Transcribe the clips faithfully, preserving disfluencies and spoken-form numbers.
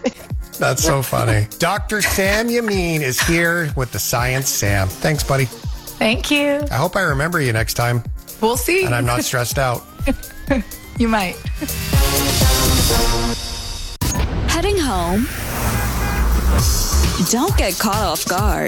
That's so funny. Doctor Sam Yamin is here with the Science Sam. Thanks, buddy. Thank you. I hope I remember you next time. We'll see. And I'm not stressed out. You might. Heading home? Don't get caught off guard.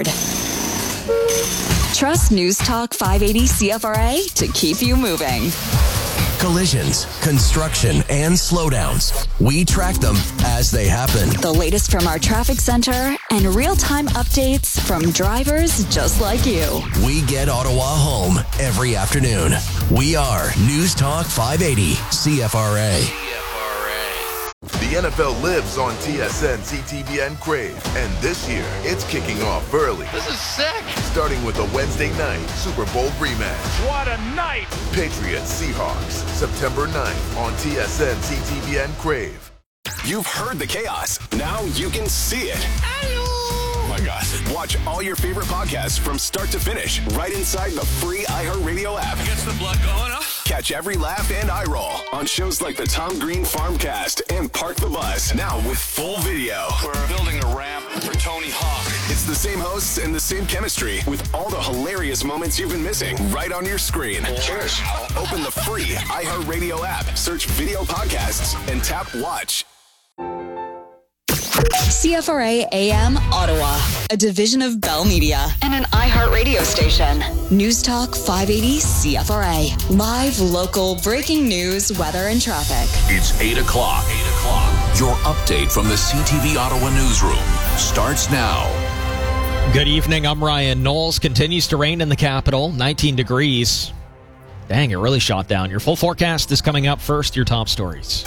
Trust News Talk five eighty C F R A to keep you moving. Collisions, construction, and slowdowns. We track them as they happen. The latest from our traffic center and real-time updates from drivers just like you. We get Ottawa home every afternoon. We are News Talk five eighty C F R A. The N F L lives on T S N, C T V N, Crave. And this year, it's kicking off early. This is sick. Starting with a Wednesday night Super Bowl rematch. What a night. Patriots Seahawks, September ninth on T S N, C T V N, Crave. You've heard the chaos. Now you can see it. Oh my God. Watch all your favorite podcasts from start to finish right inside the free iHeartRadio app. Gets the blood going, huh? Catch every laugh and eye roll on shows like the Tom Green Farmcast and Park the Bus. Now with full video. We're building a ramp for Tony Hawk. It's the same hosts and the same chemistry with all the hilarious moments you've been missing right on your screen. Cheers. Open the free iHeartRadio app, search video podcasts, and tap watch. C F R A A M Ottawa, a division of Bell Media and an iHeartRadio station. News Talk five eighty C F R A. Live, local, breaking news, weather, and traffic. It's eight o'clock. eight o'clock. Your update from the C T V Ottawa newsroom starts now. Good evening. I'm Ryan Knowles. Continues to rain in the capital, nineteen degrees. Dang, it really shot down. Your full forecast is coming up first. Your top stories.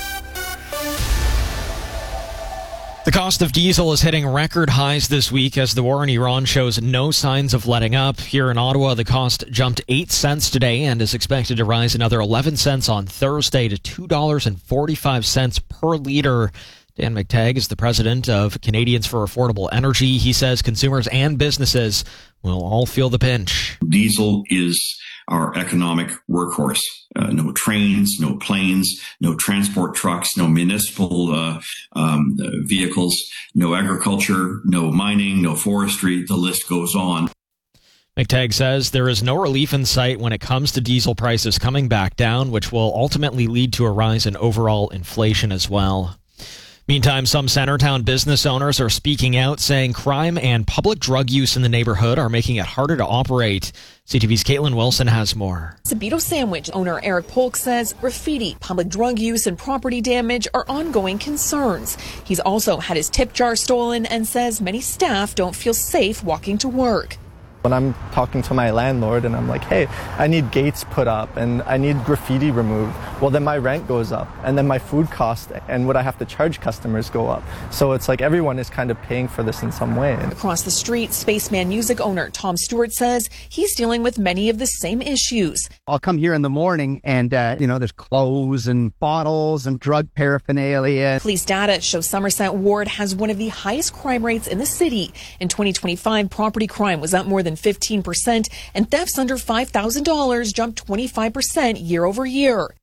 The cost of diesel is hitting record highs this week as the war in Iran shows no signs of letting up. Here in Ottawa, the cost jumped eight cents today and is expected to rise another eleven cents on Thursday to two dollars and forty-five cents per liter. Dan McTagg is the president of Canadians for Affordable Energy. He says consumers and businesses will all feel the pinch. Diesel is our economic workhorse. Uh, no trains, no planes, no transport trucks, no municipal uh, um, vehicles, no agriculture, no mining, no forestry. The list goes on. McTagg says there is no relief in sight when it comes to diesel prices coming back down, which will ultimately lead to a rise in overall inflation as well. Meantime, some Centertown business owners are speaking out, saying crime and public drug use in the neighborhood are making it harder to operate. C T V's Caitlin Wilson has more. Sabito Sandwich owner Eric Polk says graffiti, public drug use, and property damage are ongoing concerns. He's also had his tip jar stolen and says many staff don't feel safe walking to work. When I'm talking to my landlord and I'm like, hey, I need gates put up and I need graffiti removed, well, then my rent goes up and then my food cost and what I have to charge customers go up. So it's like everyone is kind of paying for this in some way. Across the street, Spaceman music owner Tom Stewart says he's dealing with many of the same issues. I'll come here in the morning and, uh, you know, there's clothes and bottles and drug paraphernalia. Police data shows Somerset Ward has one of the highest crime rates in the city. In twenty twenty-five, property crime was up more than fifteen percent, and thefts under five thousand dollars jumped twenty-five percent year over year.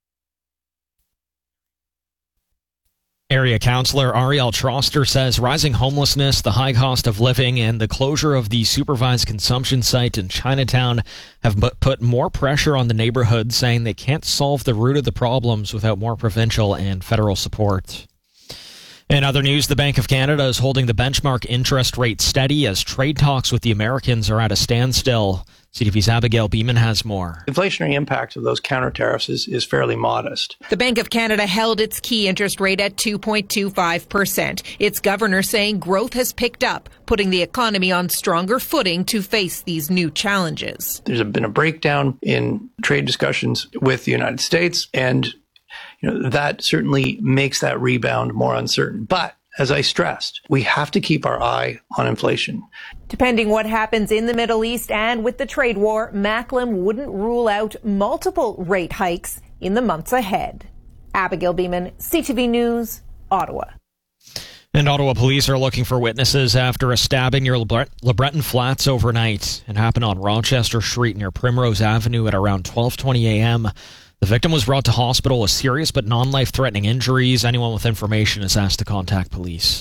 Area Councillor Ariel Troster says rising homelessness, the high cost of living, and the closure of the supervised consumption site in Chinatown have put more pressure on the neighborhood, saying they can't solve the root of the problems without more provincial and federal support. In other news, the Bank of Canada is holding the benchmark interest rate steady as trade talks with the Americans are at a standstill. C T V's Abigail Beeman has more. The inflationary impact of those counter tariffs is, is fairly modest. The Bank of Canada held its key interest rate at two point two five percent. Its governor saying growth has picked up, putting the economy on stronger footing to face these new challenges. There's been a breakdown in trade discussions with the United States, and you know, that certainly makes that rebound more uncertain. But as I stressed, we have to keep our eye on inflation. Depending what happens in the Middle East and with the trade war, Macklem wouldn't rule out multiple rate hikes in the months ahead. Abigail Beeman, C T V News, Ottawa. And Ottawa police are looking for witnesses after a stabbing near LeBreton Flats overnight. It happened on Rochester Street near Primrose Avenue at around twelve twenty a.m. The victim was brought to hospital with serious but non-life-threatening injuries. Anyone with information is asked to contact police.